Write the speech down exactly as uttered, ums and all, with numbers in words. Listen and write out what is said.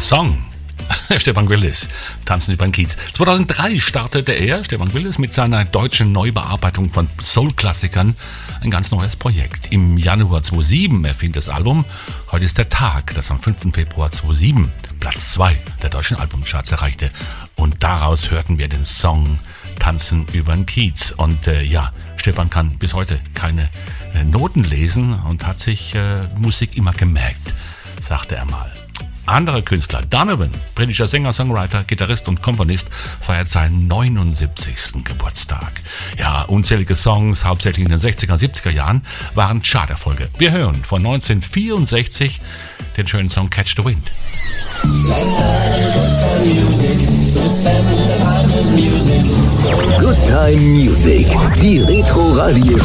Song. Stefan Gwillis, Tanzen über den Kiez. zweitausenddrei startete er, Stefan Gwillis, mit seiner deutschen Neubearbeitung von Soul-Klassikern ein ganz neues Projekt. Im Januar zweitausendsieben erschien das Album Heute ist der Tag, das am fünften Februar zweitausendsieben Platz zwei der deutschen Albumcharts erreichte. Und daraus hörten wir den Song Tanzen über den Kiez. Und äh, ja, Stefan kann bis heute keine äh, Noten lesen und hat sich äh, Musik immer gemerkt, sagte er mal. Andere Künstler, Donovan, britischer Sänger, Songwriter, Gitarrist und Komponist, feiert seinen neunundsiebzigsten Geburtstag. Ja, unzählige Songs, hauptsächlich in den sechziger und siebziger Jahren, waren Charterfolge. Wir hören von neunzehnhundertvierundsechzig den schönen Song Catch the Wind. Good Time Music, die Retro Radio